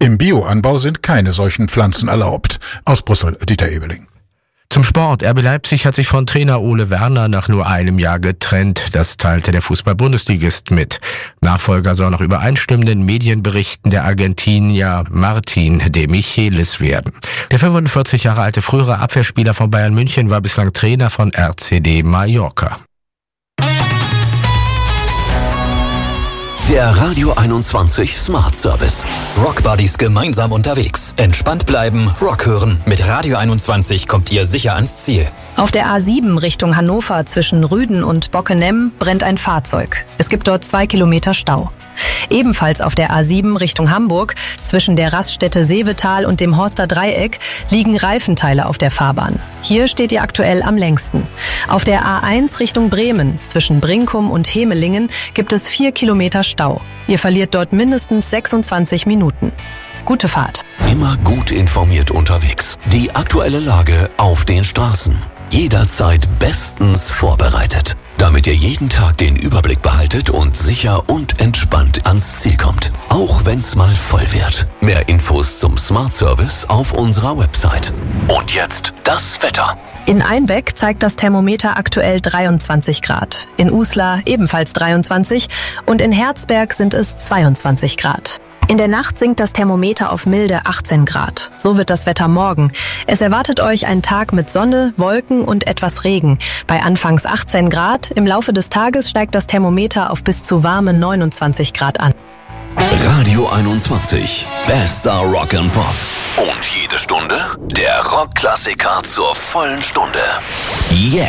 Im Bioanbau sind keine solchen Pflanzen erlaubt. Aus Brüssel, Dieter Ebeling. Zum Sport. RB Leipzig hat sich von Trainer Ole Werner nach nur einem Jahr getrennt. Das teilte der Fußball-Bundesligist mit. Nachfolger soll nach übereinstimmenden Medienberichten der Argentinier Martin de Michelis werden. Der 45 Jahre alte frühere Abwehrspieler von Bayern München war bislang Trainer von RCD Mallorca. Der Radio 21 Smart Service. Rock Buddies gemeinsam unterwegs. Entspannt bleiben, Rock hören. Mit Radio 21 kommt ihr sicher ans Ziel. Auf der A7 Richtung Hannover zwischen Rüden und Bockenem brennt ein Fahrzeug. Es gibt dort 2 Kilometer Stau. Ebenfalls auf der A7 Richtung Hamburg zwischen der Raststätte Seevetal und dem Horster Dreieck liegen Reifenteile auf der Fahrbahn. Hier steht ihr aktuell am längsten. Auf der A1 Richtung Bremen zwischen Brinkum und Hemelingen gibt es 4 Kilometer Stau. Ihr verliert dort mindestens 26 Minuten. Gute Fahrt. Immer gut informiert unterwegs. Die aktuelle Lage auf den Straßen. Jederzeit bestens vorbereitet, damit ihr jeden Tag den Überblick behaltet und sicher und entspannt ans Ziel kommt. Auch wenn's mal voll wird. Mehr Infos zum Smart Service auf unserer Website. Und jetzt das Wetter. In Einbeck zeigt das Thermometer aktuell 23 Grad. In Uslar ebenfalls 23 und in Herzberg sind es 22 Grad. In der Nacht sinkt das Thermometer auf milde 18 Grad. So wird das Wetter morgen. Es erwartet euch ein Tag mit Sonne, Wolken und etwas Regen. Bei anfangs 18 Grad, im Laufe des Tages steigt das Thermometer auf bis zu warme 29 Grad an. Radio 21. Bester Rock and Pop. Und jede Stunde der Rockklassiker zur vollen Stunde. Jetzt.